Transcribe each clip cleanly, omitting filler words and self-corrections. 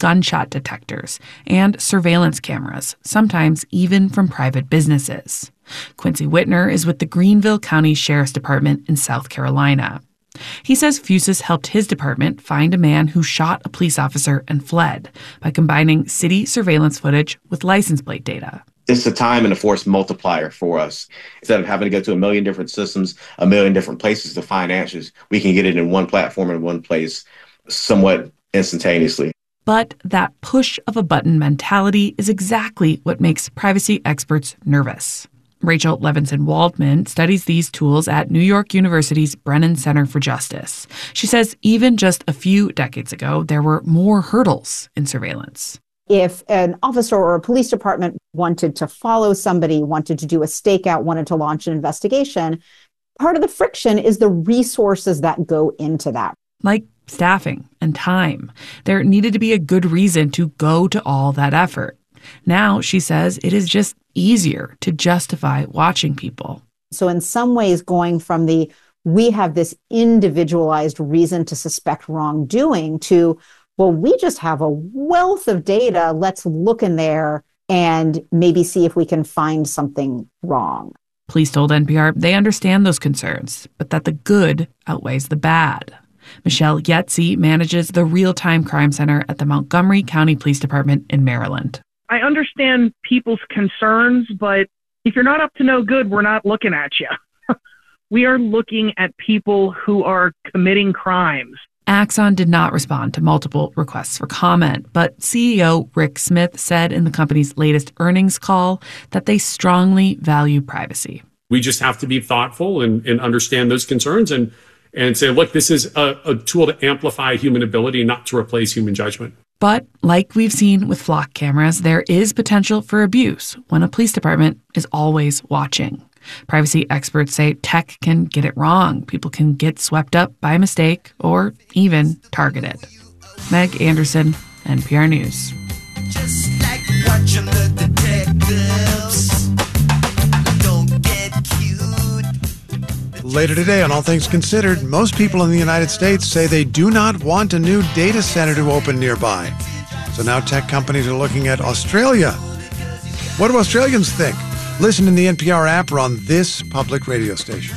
gunshot detectors and surveillance cameras, sometimes even from private businesses. Quincy Whitner is with the Greenville County Sheriff's Department in South Carolina. He says Fusus helped his department find a man who shot a police officer and fled by combining city surveillance footage with license plate data. It's a time and a force multiplier for us. Instead of having to go to a million different systems, a million different places to find answers, we can get it in one platform in one place somewhat instantaneously. But that push of a button mentality is exactly what makes privacy experts nervous. Rachel Levinson-Waldman studies these tools at New York University's Brennan Center for Justice. She says even just a few decades ago, there were more hurdles in surveillance. If an officer or a police department wanted to follow somebody, wanted to do a stakeout, wanted to launch an investigation, part of the friction is the resources that go into that. Like staffing and time. There needed to be a good reason to go to all that effort. Now, she says, it is just easier to justify watching people. So in some ways, going from we have this individualized reason to suspect wrongdoing to, well, we just have a wealth of data. Let's look in there and maybe see if we can find something wrong. Police told NPR they understand those concerns, but that the good outweighs the bad. Michelle Yetzi manages the Real-Time Crime Center at the Montgomery County Police Department in Maryland. I understand people's concerns, but if you're not up to no good, we're not looking at you. We are looking at people who are committing crimes. Axon did not respond to multiple requests for comment, but CEO Rick Smith said in the company's latest earnings call that they strongly value privacy. We just have to be thoughtful and understand those concerns and say, look, this is a tool to amplify human ability, not to replace human judgment. But like we've seen with flock cameras, there is potential for abuse when a police department is always watching. Privacy experts say tech can get it wrong. People can get swept up by mistake or even targeted. Meg Anderson, NPR News. Just like watching the detectives. Don't get cute. Later today on All Things Considered, most people in the United States say they do not want a new data center to open nearby. So now tech companies are looking at Australia. What do Australians think? Listen in the NPR app or on this public radio station.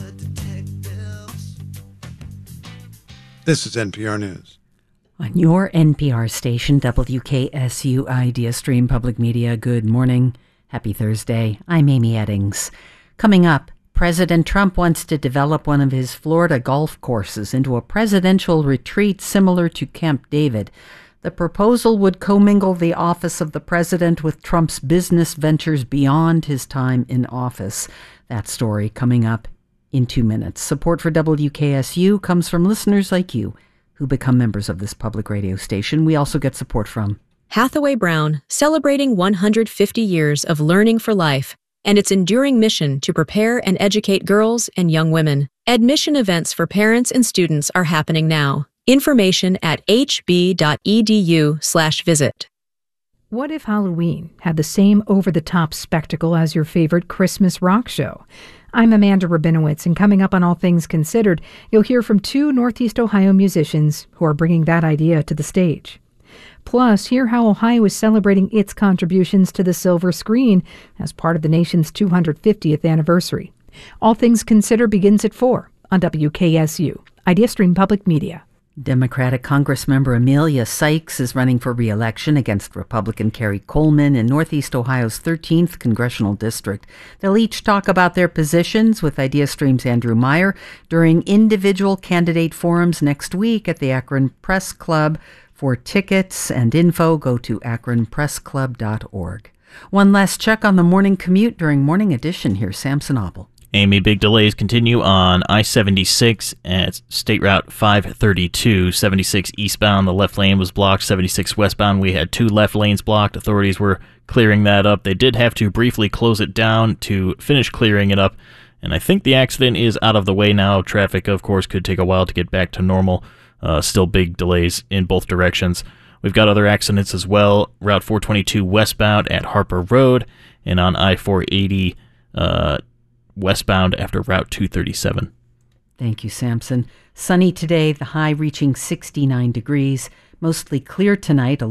This is NPR News. On your NPR station, WKSU Idea Stream Public Media, good morning. Happy Thursday. I'm Amy Eddings. Coming up, President Trump wants to develop one of his Florida golf courses into a presidential retreat similar to Camp David. The proposal would commingle the office of the president with Trump's business ventures beyond his time in office. That story coming up in 2 minutes. Support for WKSU comes from listeners like you who become members of this public radio station. We also get support from Hathaway Brown, celebrating 150 years of learning for life and its enduring mission to prepare and educate girls and young women. Admission events for parents and students are happening now. Information at hb.edu/visit. What if Halloween had the same over-the-top spectacle as your favorite Christmas rock show? I'm Amanda Rabinowitz, and coming up on All Things Considered, you'll hear from 2 Northeast Ohio musicians who are bringing that idea to the stage. Plus, hear how Ohio is celebrating its contributions to the silver screen as part of the nation's 250th anniversary. All Things Considered begins at 4 on WKSU, Idea Stream Public Media. Democratic Congressmember Amelia Sykes is running for re-election against Republican Kerry Coleman in Northeast Ohio's 13th Congressional District. They'll each talk about their positions with Idea Stream's Andrew Meyer during individual candidate forums next week at the Akron Press Club. For tickets and info, go to akronpressclub.org. One last check on the morning commute during Morning Edition. Here's Samson Obel. Amy, big delays continue on I-76 at State Route 532. 76 eastbound, the left lane was blocked. 76 westbound, we had 2 left lanes blocked. Authorities were clearing that up. They did have to briefly close it down to finish clearing it up. And I think the accident is out of the way now. Traffic, of course, could take a while to get back to normal. Still big delays in both directions. We've got other accidents as well. Route 422 westbound at Harper Road and on I-480 westbound after Route 237. Thank you, Samson. Sunny today, the high reaching 69 degrees. Mostly clear tonight.